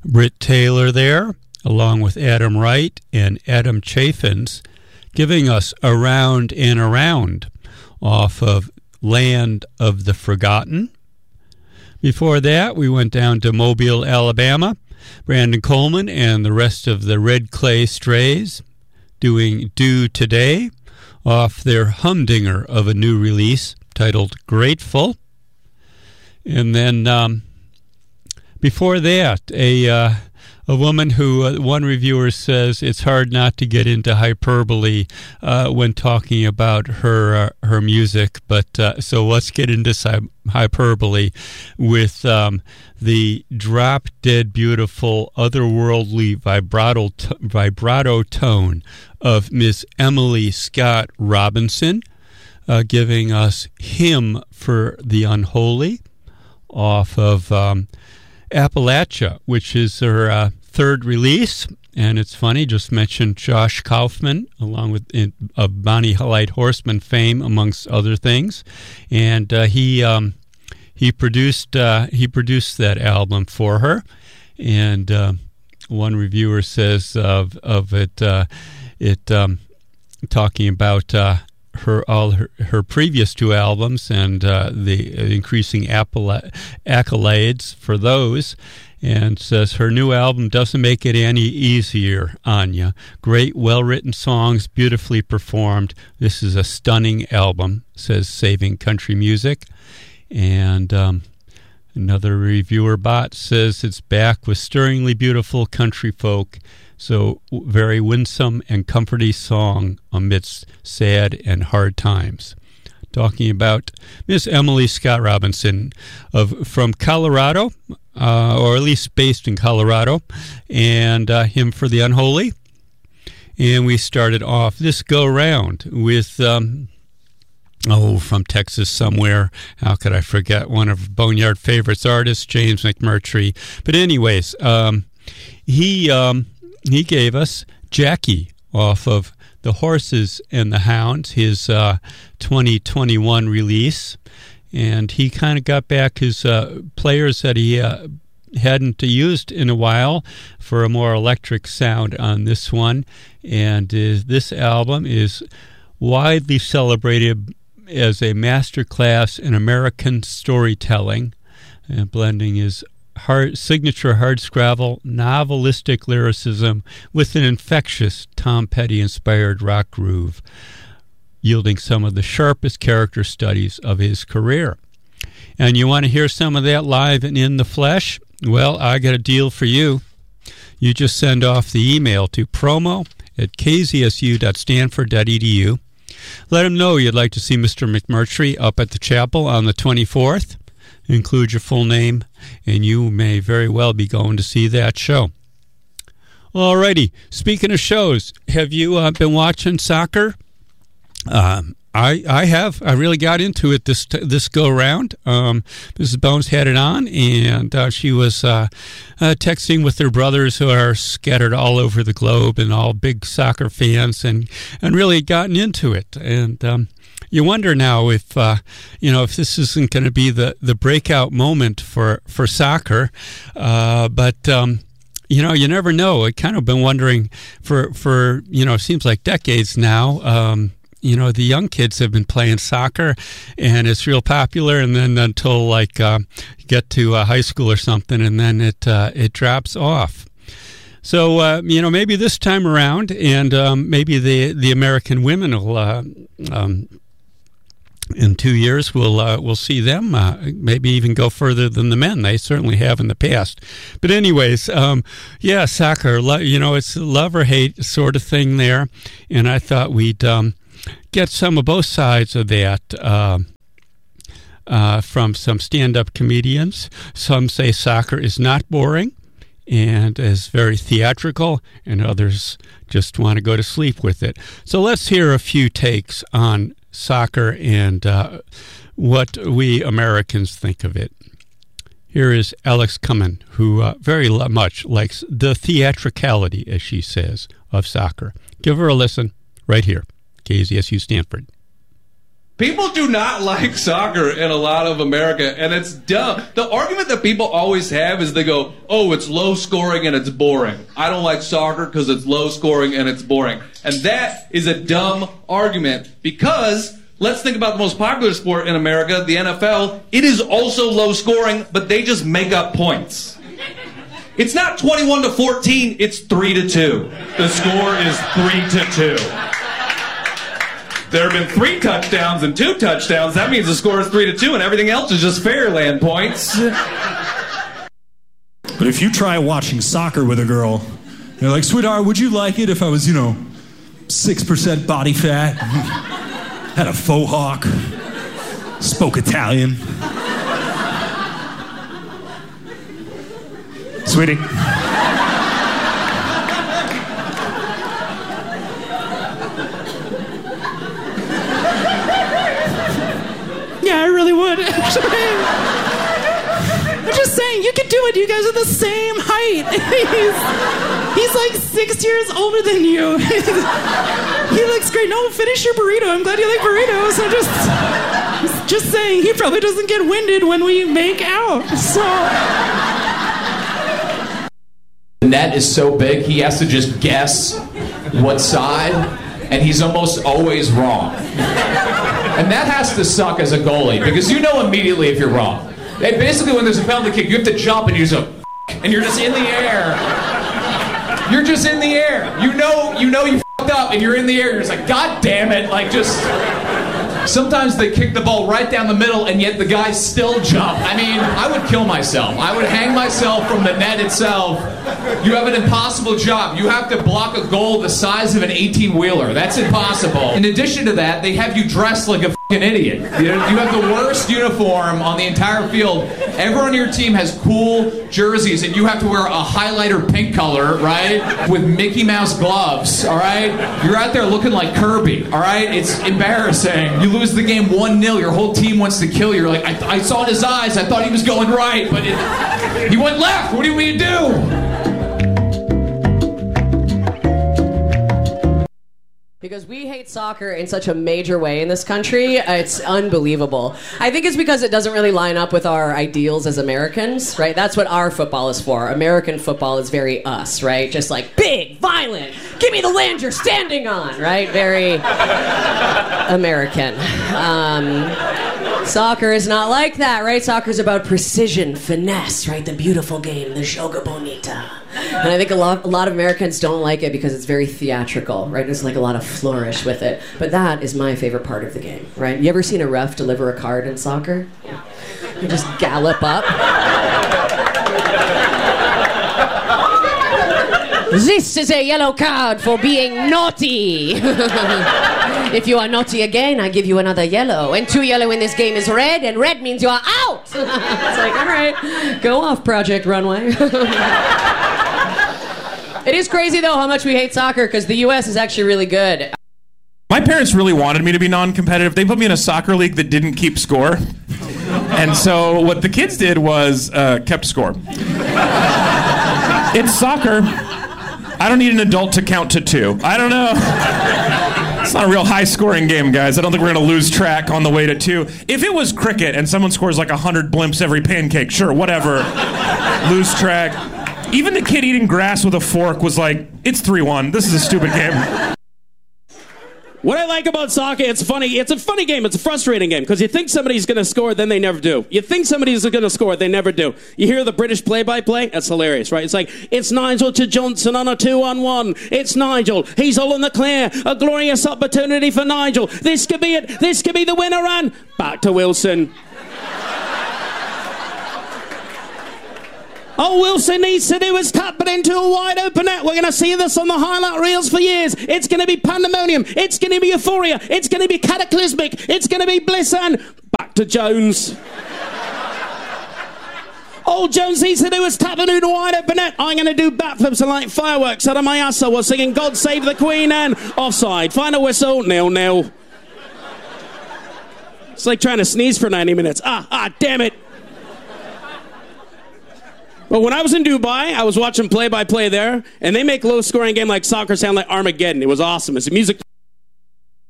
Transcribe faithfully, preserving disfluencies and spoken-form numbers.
Britt Taylor there, along with Adam Wright and Adam Chaffins, giving us Around and Around off of Land of the Forgotten. Before that, we went down to Mobile, Alabama. Brandon Coleman and the rest of the Red Clay Strays doing Do Today off their humdinger of a new release titled Grateful. And then um, before that, a uh, a woman who uh, one reviewer says it's hard not to get into hyperbole uh, when talking about her uh, her music. But uh, so let's get into some hyperbole with um, the drop dead beautiful, otherworldly vibrato t- vibrato tone of Miss Emily Scott Robinson, uh, giving us Hymn for the Unholy off of Um, Appalachia, which is her uh, third release. And it's funny, just mentioned Josh Kaufman, along with in, of Bonnie Light Horseman fame, amongst other things. And uh, he um, he produced uh, he produced that album for her. And uh, one reviewer says of of it uh, it um, talking about Uh, her all her, her previous two albums and uh, the increasing accolades for those, and says her new album doesn't make it any easier on you. Great, well-written songs, beautifully performed. This is a stunning album, says Saving Country Music. And um, another reviewer bot says it's back with stirringly beautiful country folk. So very winsome and comforting song amidst sad and hard times. Talking about Miss Emily Scott Robinson of from Colorado, uh, or at least based in Colorado, and uh, Hymn for the Unholy. And we started off this go-round with, um, oh, from Texas somewhere. How could I forget one of Boneyard Favorites artists, James McMurtry. But anyways, um, he... Um, He gave us Jackie off of The Horses and the Hounds, his uh, twenty twenty-one release. And he kind of got back his uh, players that he uh, hadn't used in a while for a more electric sound on this one. And uh, this album is widely celebrated as a masterclass in American storytelling, uh, blending his Hard, signature hardscrabble, novelistic lyricism with an infectious Tom Petty-inspired rock groove, yielding some of the sharpest character studies of his career. And you want to hear some of that live and in the flesh? Well, I got a deal for you. You just send off the email to promo at k z s u dot stanford dot e d u. Let him know you'd like to see Mister McMurtry up at the chapel on the twenty-fourth. Include your full name, and you may very well be going to see that show. Alrighty, speaking of shows, have you uh, been watching soccer? Um, I I have. I really got into it this this go round. Um, Missus Bones had it on, and uh, she was uh, uh, texting with her brothers who are scattered all over the globe and all big soccer fans, and and really gotten into it. And um, you wonder now if uh, you know if this isn't going to be the, the breakout moment for for soccer, uh, but. Um, You know, you never know. I kind of been wondering for, for you know, it seems like decades now, um, you know, the young kids have been playing soccer, and it's real popular, and then until, like, uh, you get to uh, high school or something, and then it uh, it drops off. So, uh, you know, maybe this time around, and um, maybe the, the American women will, uh, um, in two years, we'll uh, we'll see them uh, maybe even go further than the men. They certainly have in the past. But anyways, um, yeah, soccer, lo- you know, it's love or hate sort of thing there. And I thought we'd um, get some of both sides of that uh, uh, from some stand-up comedians. Some say soccer is not boring and is very theatrical, and others just want to go to sleep with it. So let's hear a few takes on soccer and uh, what we Americans think of it. Here is Alex Cummin, who uh, very much likes the theatricality, as she says, of soccer. Give her a listen right here, K Z S U Stanford. People do not like soccer in a lot of America, and it's dumb. The argument that people always have is they go, oh, it's low scoring and it's boring. I don't like soccer because it's low scoring and it's boring. And that is a dumb argument because let's think about the most popular sport in America, the N F L. It is also low scoring, but they just make up points. It's not twenty-one to fourteen, it's three to two. The score is three to two. There have been three touchdowns and two touchdowns. That means the score is three to two, and everything else is just Fairland points. But if you try watching soccer with a girl, you're like, sweetheart, would you like it if I was, you know, six percent body fat, had a faux hawk, spoke Italian? Sweetie. Yeah, I really would. I'm just saying, you could do it. You guys are the same height. He's, he's like six years older than you. He looks great. No, finish your burrito. I'm glad you like burritos. I'm just, just saying, he probably doesn't get winded when we make out. So... The net is so big, he has to just guess what side, and he's almost always wrong. And that has to suck as a goalie, because you know immediately if you're wrong. And basically, when there's a penalty kick, you have to jump and you just go, and you're just in the air. You're just in the air. You know, you know you f***ed up, and you're in the air. You're just like, God damn it! Like just. Sometimes they kick the ball right down the middle, and yet the guys still jump. I mean, I would kill myself. I would hang myself from the net itself. You have an impossible job. You have to block a goal the size of an eighteen-wheeler. That's impossible. In addition to that, they have you dressed like a f***ing idiot. You know, you have the worst uniform on the entire field. Everyone on your team has cool jerseys, and you have to wear a highlighter pink color, right? With Mickey Mouse gloves, all right? You're out there looking like Kirby, all right? It's embarrassing. You lose the game one nil, your whole team wants to kill you. You're like, I, I saw in his eyes, I thought he was going right, but it, he went left. What do you mean to do? Because we hate soccer in such a major way in this country, it's unbelievable. I think it's because it doesn't really line up with our ideals as Americans, right? That's what our football is for. American football is very us, right? Just like big, violent, give me the land you're standing on, right? Very American. Um, soccer is not like that, right? Soccer is about precision, finesse, right? The beautiful game, the joga bonita. And I think a lot, a lot of Americans don't like it because it's very theatrical, right? There's like a lot of flourish with it. But that is my favorite part of the game, right? You ever seen a ref deliver a card in soccer? Yeah. You just gallop up. This is a yellow card for being naughty. If you are naughty again, I give you another yellow. And two yellow in this game is red, and red means you are out. It's like, all right, go off, Project Runway. It is crazy, though, how much we hate soccer, because the U S is actually really good. My parents really wanted me to be non-competitive. They put me in a soccer league that didn't keep score. And so what the kids did was uh, kept score. It's soccer. I don't need an adult to count to two. I don't know. It's not a real high-scoring game, guys. I don't think we're going to lose track on the way to two. If it was cricket and someone scores like one hundred blimps every pancake, sure, whatever. Lose track. Even the kid eating grass with a fork was like, it's three one. This is a stupid game. What I like about soccer, it's funny. It's a funny game. It's a frustrating game because you think somebody's going to score, then they never do. You think somebody's going to score, they never do. You hear the British play-by-play? That's hilarious, right? It's like, it's Nigel to Johnson on a two-on-one. It's Nigel. He's all in the clear. A glorious opportunity for Nigel. This could be it. This could be the winner, and back to Wilson. All Wilson needs to do is tap it into a wide open net. We're going to see this on the highlight reels for years. It's going to be pandemonium. It's going to be euphoria. It's going to be cataclysmic. It's going to be bliss, and back to Jones. All Jones needs to do is tap it into a wide open net. I'm going to do backflips and like fireworks out of my ass. We're singing God Save the Queen, and offside. Final whistle, nil nil. It's like trying to sneeze for ninety minutes. Ah, ah, damn it. But when I was in Dubai, I was watching play-by-play there, and they make low-scoring game like soccer sound like Armageddon. It was awesome. It's a music...